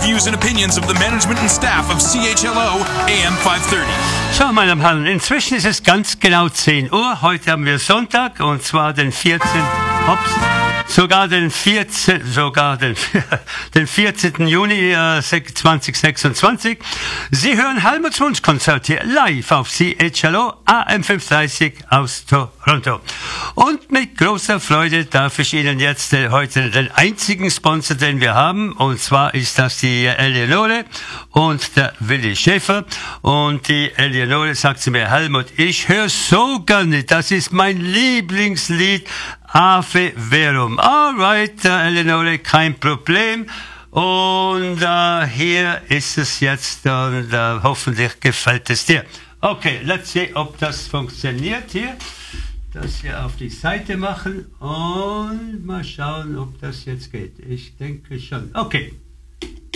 views and opinions of the management and staff of CHLO AM 530. So, meine Damen und Herren, inzwischen ist es ganz genau 10 Uhr. Heute haben wir Sonntag, und zwar den 14. Den 14. Juni 2026. Sie hören Helmuts Wunschkonzert hier live auf CHLO AM 530 aus Toronto. Und mit großer Freude darf ich Ihnen jetzt heute den einzigen Sponsor, den wir haben, und zwar ist das die Eleonore und der Willi Schäfer. Und die Eleonore sagt zu mir: Helmut, ich höre so gerne, das ist mein Lieblingslied, Ave Verum. Alright, Eleonore, kein Problem. Und hier ist es jetzt, und hoffentlich gefällt es dir. Okay, let's see, ob das funktioniert hier. Das hier auf die Seite machen und mal schauen, ob das jetzt geht. Ich denke schon. Okay.